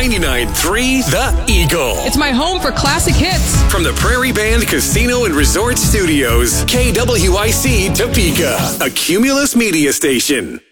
99.3 The Eagle. It's my home for classic hits. From the Prairie Band Casino and Resort Studios, KWIC Topeka, a Cumulus media station.